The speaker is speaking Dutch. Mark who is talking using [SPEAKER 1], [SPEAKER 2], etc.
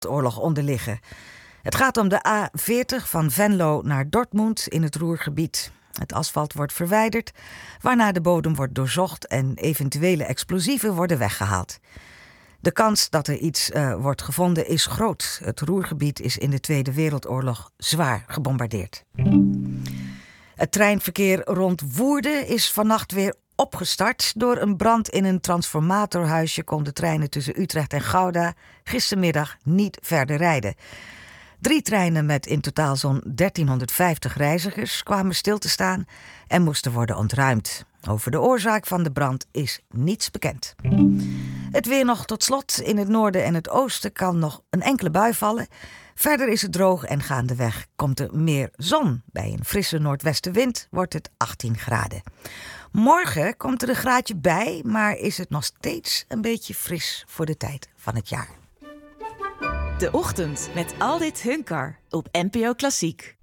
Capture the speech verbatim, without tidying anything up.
[SPEAKER 1] Wereldoorlog onder liggen. Het gaat om de A veertig van Venlo naar Dortmund in het Ruhrgebied. Het asfalt wordt verwijderd, waarna de bodem wordt doorzocht en eventuele explosieven worden weggehaald. De kans dat er iets uh, wordt gevonden is groot. Het Ruhrgebied is in de Tweede Wereldoorlog zwaar gebombardeerd. Het treinverkeer rond Woerden is vannacht weer opgestart. Door een brand in een transformatorhuisje konden treinen tussen Utrecht en Gouda gistermiddag niet verder rijden. Drie treinen met in totaal zo'n dertienhonderdvijftig reizigers kwamen stil te staan en moesten worden ontruimd. Over de oorzaak van de brand is niets bekend. Het weer nog tot slot. In het noorden en het oosten kan nog een enkele bui vallen. Verder is het droog en gaandeweg komt er meer zon. Bij een frisse noordwestenwind wordt het achttien graden. Morgen komt er een graadje bij, maar is het nog steeds een beetje fris voor de tijd van het jaar.
[SPEAKER 2] De Ochtend met Aldit Hunkar op N P O Klassiek.